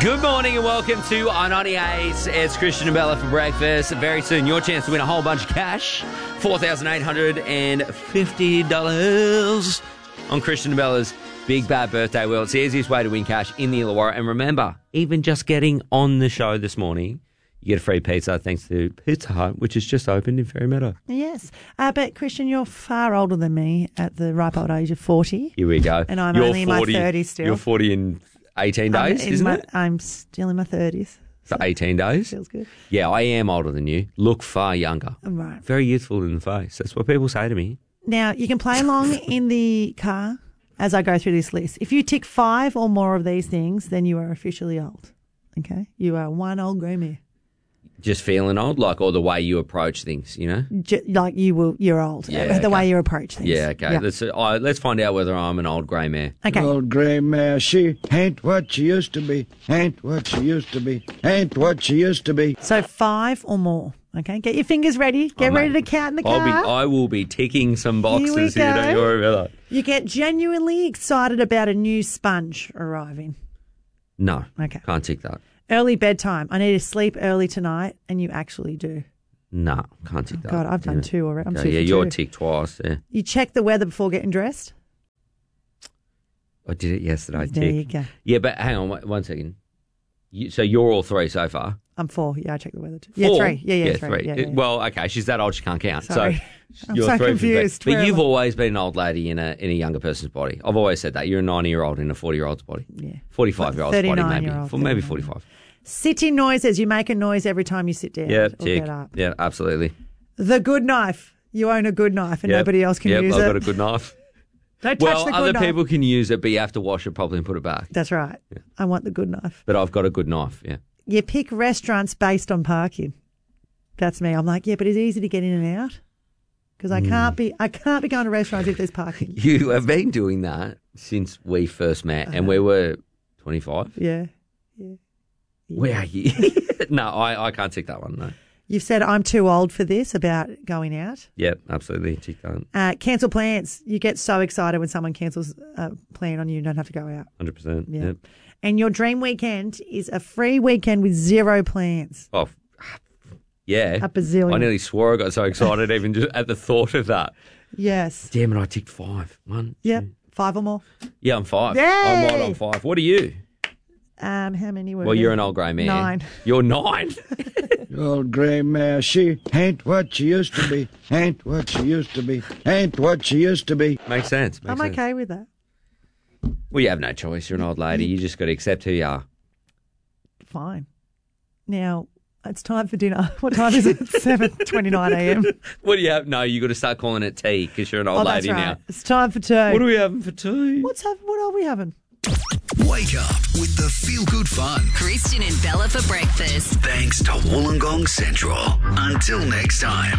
Good morning and welcome to I-98. It's Christian and Bella for breakfast. Very soon, your chance to win a whole bunch of cash. $4,850 on Christian and Bella's Big Bad Birthday Wheel. It's the easiest way to win cash in the Illawarra. And remember, even just getting on the show this morning, you get a free pizza thanks to Pizza Hut, which has just opened in Fairy Meadow. Yes. But, Christian, you're far older than me at the ripe old age of 40. Here we go. And I'm only in my 30s still. You're 40 in 18 days, isn't it? I'm still in my 30s. For 18 days? Feels good. Yeah, I am older than you. Look far younger. Right. Very youthful in the face. That's what people say to me. Now, you can play along in the car as I go through this list. If you tick 5 or more of these things, then you are officially old. Okay? You are one old grey mare. Just feeling old, or the way you approach things, you know? You're old. Yeah, the way you approach things. Yeah, okay. Yeah. Let's find out whether I'm an old grey mare. Okay. Old grey mare, she ain't what she used to be, ain't what she used to be, ain't what she used to be. So 5 or more. Okay, get your fingers ready. Get ready to count in the car. I will be ticking some boxes here. Don't you worry about that. You get genuinely excited about a new sponge arriving. No. Okay. Can't tick that. Early bedtime. I need to sleep early tonight, and you actually do. No, can't tick that. God, I've done 2 already. I'm 2 for 2. You're ticked twice. Yeah. You check the weather before getting dressed? I did it yesterday. There you go. Yeah, but hang on one second. So you're all 3 so far? I'm 4. Yeah, I checked the weather too. 4? Yeah, 3. Yeah, 3. 3. Yeah. Well, okay, she's that old she can't count. Sorry. So I'm you're so 3 confused. But you've always been an old lady in a younger person's body. I've always said that. You're a 90-year-old in a 40-year-old's body. Yeah. 45-year-old's body, maybe. 39-year-old. Maybe 45. Sitting noises. You make a noise every time you sit down. Yeah, or tick. get up. Yeah, absolutely. The good knife. You own a good knife and nobody else can use it. I've got a good knife. Don't touch the good other knife. people can use it, but you have to wash it properly and put it back. That's right. Yeah. I want the good knife. But I've got a good knife, yeah. You pick restaurants based on parking. That's me. I'm like, yeah, but it's easy to get in and out because I can't be going to restaurants if there's parking. You have been doing that since we first met, and we were 25. Yeah. Where are you? No, I can't tick that one. No. You've said I'm too old for this about going out. Yep, absolutely. Tick that. Cancel plans. You get so excited when someone cancels a plan on you. You don't have to go out. 100%. Yeah. Yep. And your dream weekend is a free weekend with 0 plans. Oh, yeah. A bazillion. I nearly swore I got so excited even just at the thought of that. Yes. Damn it, I ticked 5. 1, 2. Yep. 5 or more. Yeah, I'm 5. Yay! I'm right on 5. What are you? How many were Well, you're an old grey mare. 9. You're 9. Old grey mare, she ain't what she used to be, ain't what she used to be, ain't what she used to be. Makes sense. I'm okay with that. Well, you have no choice. You're an old lady. You just got to accept who you are. Fine. Now, it's time for dinner. What time is it? 7:29 a.m. What do you have? No, you got to start calling it tea because you're an old lady that's right. now. It's time for tea. What are we having for tea? What are we having? Wake up with the feel-good fun. Christian and Bella for breakfast. Thanks to Wollongong Central. Until next time.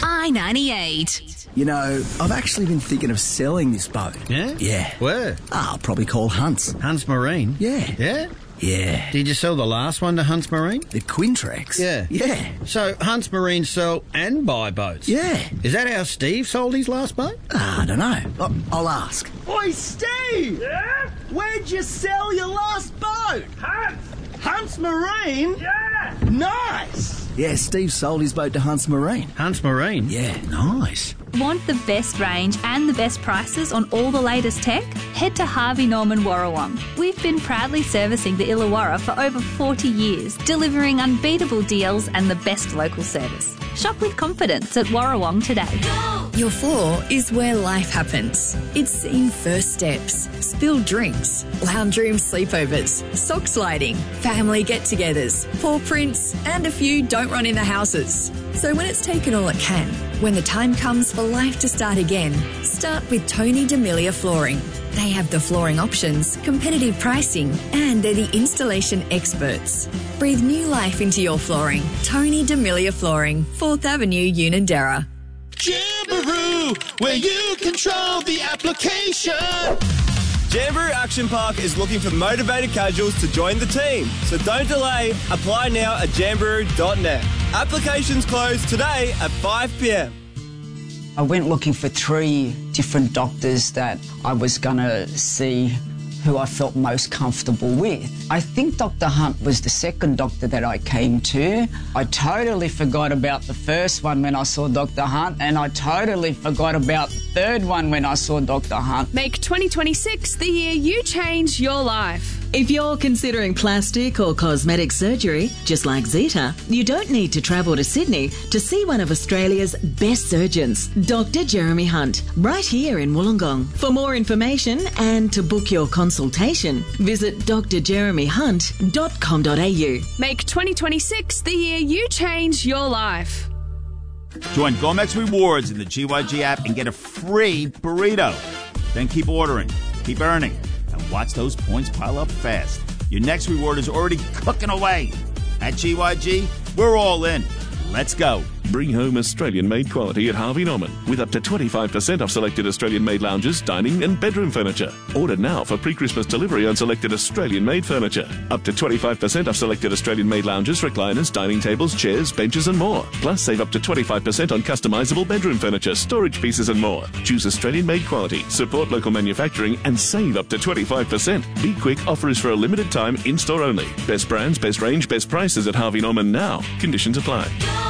I-98. You know, I've actually been thinking of selling this boat. Yeah? Yeah. Where? I'll probably call Hunts. Hunts Marine? Yeah. Yeah? Yeah. Did you sell the last one to Hunts Marine? The Quintrex? Yeah. Yeah. So Hunts Marine sell and buy boats? Yeah. Is that how Steve sold his last boat? I don't know. I'll ask. Oi, Steve! Yeah? Where'd you sell your last boat? Hunts Marine? Yeah! Nice! Yeah, Steve sold his boat to Hunts Marine. Hunts Marine? Yeah, nice. Want the best range and the best prices on all the latest tech? Head to Harvey Norman Warrawong. We've been proudly servicing the Illawarra for over 40 years, delivering unbeatable deals and the best local service. Shop with confidence at Warrawong today. Your floor is where life happens. It's in first steps, spilled drinks, lounge room sleepovers, sock sliding, family get-togethers, paw prints, and a few don't run in the houses. So when it's taken all it can, when the time comes for life to start again, start with Tony D'Amelia Flooring. They have the flooring options, competitive pricing, and they're the installation experts. Breathe new life into your flooring. Tony D'Amelia Flooring, 4th Avenue, Unanderra. Jamboree, where you control the application. Jamboree Action Park is looking for motivated casuals to join the team. So don't delay. Apply now at jamboree.net. Applications close today at 5 p.m. I went looking for 3 different doctors that I was going to see who I felt most comfortable with. I think Dr. Hunt was the second doctor that I came to. I totally forgot about the first one when I saw Dr. Hunt, and I totally forgot about the third one when I saw Dr. Hunt. Make 2026 the year you change your life. If you're considering plastic or cosmetic surgery, just like Zita, you don't need to travel to Sydney to see one of Australia's best surgeons, Dr. Jeremy Hunt, right here in Wollongong. For more information and to book your consultation, visit drjeremyhunt.com.au. Make 2026 the year you change your life. Join GOMEX Rewards in the GYG app and get a free burrito. Then keep ordering, keep earning, and watch those points pile up fast. Your next reward is already cooking away. At GYG, we're all in. Let's go. Bring home Australian-made quality at Harvey Norman with up to 25% off selected Australian-made lounges, dining and bedroom furniture. Order now for pre-Christmas delivery on selected Australian-made furniture. Up to 25% off selected Australian-made lounges, recliners, dining tables, chairs, benches and more. Plus, save up to 25% on customisable bedroom furniture, storage pieces and more. Choose Australian-made quality, support local manufacturing and save up to 25%. Be quick, offer is for a limited time, in-store only. Best brands, best range, best prices at Harvey Norman now. Conditions apply.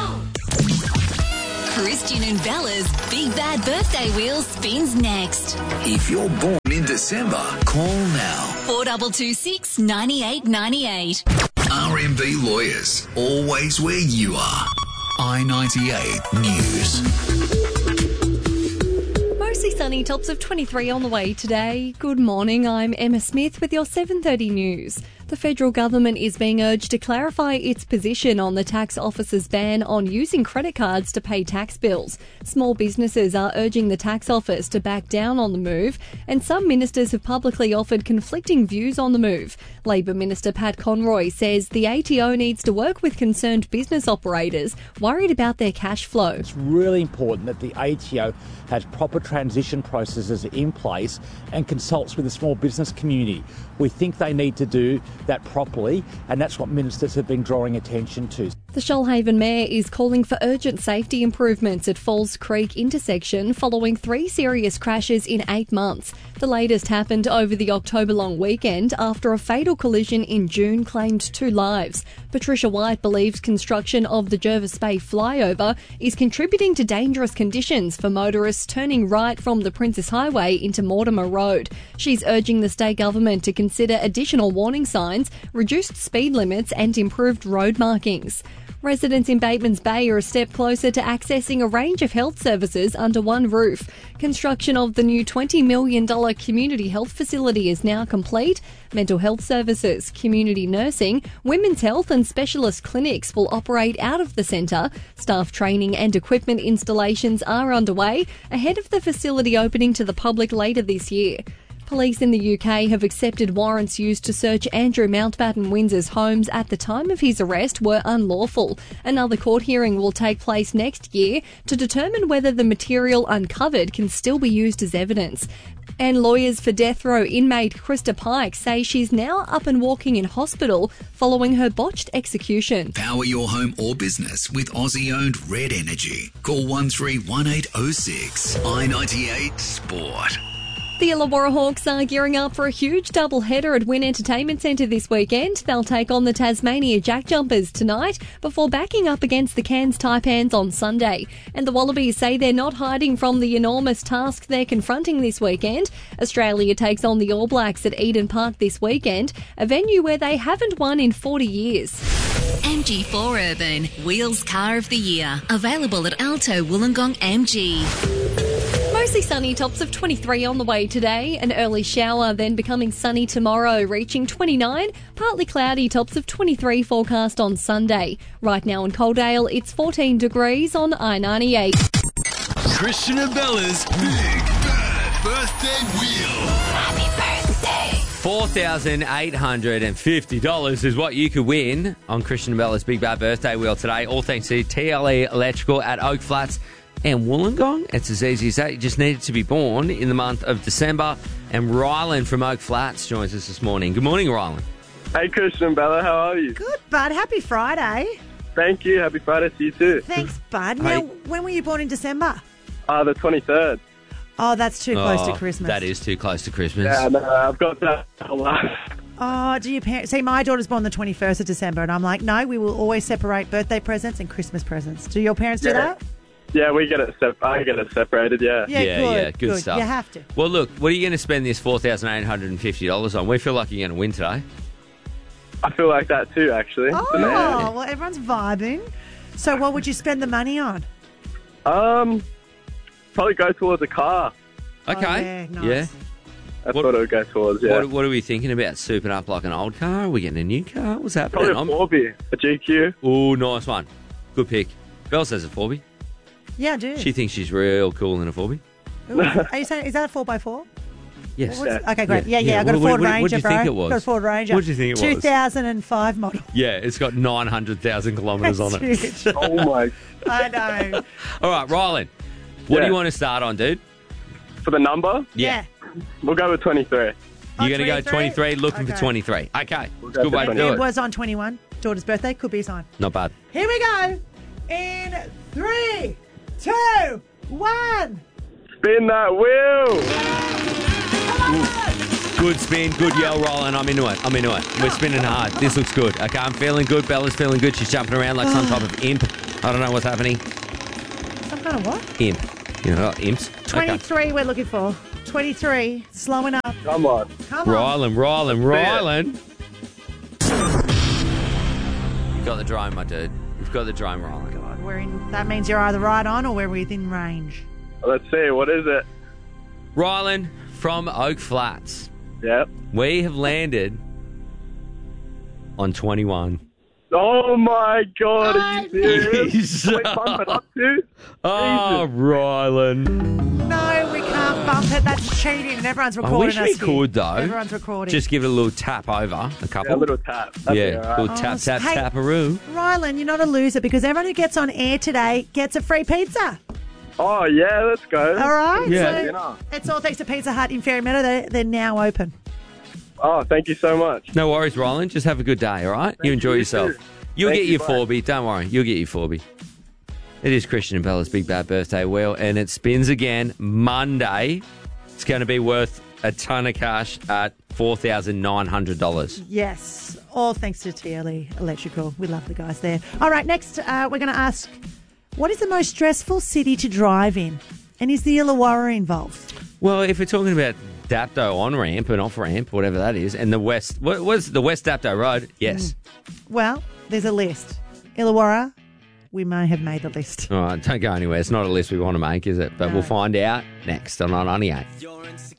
Christian and Bella's Big Bad Birthday Wheel spins next. If you're born in December, call now. 4226 9898. RMB Lawyers, always where you are. I-98 News. Mostly sunny, tops of 23 on the way today. Good morning, I'm Emma Smith with your 7:30 news. The federal government is being urged to clarify its position on the tax office's ban on using credit cards to pay tax bills. Small businesses are urging the tax office to back down on the move, and some ministers have publicly offered conflicting views on the move. Labor Minister Pat Conroy says the ATO needs to work with concerned business operators worried about their cash flow. It's really important that the ATO has proper transition processes in place and consults with the small business community. We think they need to do that properly, and that's what ministers have been drawing attention to. The Shoalhaven Mayor is calling for urgent safety improvements at Falls Creek intersection following 3 serious crashes in 8 months. The latest happened over the October-long weekend after a fatal collision in June claimed 2 lives. Patricia White believes construction of the Jervis Bay flyover is contributing to dangerous conditions for motorists turning right from the Princess Highway into Mortimer Road. She's urging the state government to consider additional warning signs, reduced speed limits and improved road markings. Residents in Batemans Bay are a step closer to accessing a range of health services under one roof. Construction of the new $20 million community health facility is now complete. Mental health services, community nursing, women's health and specialist clinics will operate out of the centre. Staff training and equipment installations are underway ahead of the facility opening to the public later this year. Police in the UK have accepted warrants used to search Andrew Mountbatten Windsor's homes at the time of his arrest were unlawful. Another court hearing will take place next year to determine whether the material uncovered can still be used as evidence. And lawyers for death row inmate Krista Pike say she's now up and walking in hospital following her botched execution. Power your home or business with Aussie-owned Red Energy. Call 131806. I-98 Sport. The Illawarra Hawks are gearing up for a huge doubleheader at Wynn Entertainment Centre this weekend. They'll take on the Tasmania Jack Jumpers tonight before backing up against the Cairns Taipans on Sunday. And the Wallabies say they're not hiding from the enormous task they're confronting this weekend. Australia takes on the All Blacks at Eden Park this weekend, a venue where they haven't won in 40 years. MG4 Urban, Wheels Car of the Year. Available at Alto Wollongong MG. Mostly sunny, tops of 23 on the way today. An early shower, then becoming sunny tomorrow, reaching 29. Partly cloudy, tops of 23 forecast on Sunday. Right now in Coaldale, it's 14 degrees on I-98. Christian and Bella's Big Bad Birthday Wheel. Happy birthday. $4,850 is what you could win on Christian and Bella's Big Bad Birthday Wheel today. All thanks to TLE Electrical at Oak Flats and Wollongong. It's as easy as that. You just needed to be born in the month of December. And Rylan from Oak Flats joins us this morning. Good morning, Rylan. Hey, Christian and Bella. How are you? Good, bud. Happy Friday. Thank you. Happy Friday to you too. Thanks, bud. Now, when were you born in December? The 23rd. Oh, that's too close to Christmas. That is too close to Christmas. Yeah, no, I've got that. Oh, do your parents... See, my daughter's born the 21st of December, and I'm like, no, we will always separate birthday presents and Christmas presents. Do your parents do that? Yeah, we get it. I get it separated. Yeah. Good stuff. You have to. Well, look, what are you going to spend this $4,850 on? We feel like you're going to win today. I feel like that too, actually. Oh, well, everyone's vibing. So what would you spend the money on? Probably go towards a car. Okay. yeah, nice. Yeah. That's what it would go towards, yeah. What are we thinking about? Souping up like an old car? Are we getting a new car? What's happening? Probably a 4B, a GQ. Oh, nice one. Good pick. Belle says a 4B. Yeah, I do. She thinks she's real cool in a 4B. Ooh, are you saying, is that a 4x4? Yes. Okay, great. Yeah. I got a Ford Ranger, what do you bro. think it was? Got a Ford Ranger. What do you think it was? 2005 model. Yeah, it's got 900,000 kilometres on it. Huge. Oh, my. I know. All right, Rylan, what do you want to start on, dude? For the number? Yeah. We'll go with 23. You're going to go 23, looking for 23. Okay. It's a good way to do It it. was on 21. Daughter's birthday. Could be a sign. Not bad. Here we go. In 3, 2, 1. Spin that wheel. Good spin, good yell, Rylan. I'm into it. We're spinning hard. This looks good. Okay, I'm feeling good. Bella's feeling good. She's jumping around like some type of imp. I don't know what's happening. Some kind of what? Imp. You know, imps. 23 we're looking for. 23. Slowing up. Come on. Rylan. You've got the drone, my dude. You've got the drone, Rylan. God, that means you're either right on or we're within range. Let's see. What is it? Rylan from Oak Flats. Yep. We have landed on 21. Oh, my God. Are you serious? Can we bump it up to? Oh, Rylan. No, we can't bump it. That's cheating. And everyone's recording I wish us we could, here. though. Everyone's recording. Just give it a little tap over. A couple. Yeah, a little tap. That'd be all right. Little tap, hey, taparoo. Rylan, you're not a loser because everyone who gets on air today gets a free pizza. Oh, yeah, let's go. All right? Yeah. So it's all thanks to Pizza Hut in Fairy Meadow. They're now open. Oh, thank you so much. No worries, Rylan. Just have a good day, all right? You enjoy yourself. too. You'll Thank get you, your bye. 4B. Don't worry. You'll get your 4B. It is Christian and Bella's Big Bad Birthday Wheel, and it spins again Monday. It's going to be worth a ton of cash at $4,900. Yes, all thanks to TLE Electrical. We love the guys there. All right, next we're going to ask, what is the most stressful city to drive in? And is the Illawarra involved? Well, if we're talking about Dapto on-ramp and off-ramp, whatever that is, and the West... What was the West Dapto Road? Yes. Well, there's a list. Illawarra, we may have made the list. All right, don't go anywhere. It's not a list we want to make, is it? But we'll find out next on 98.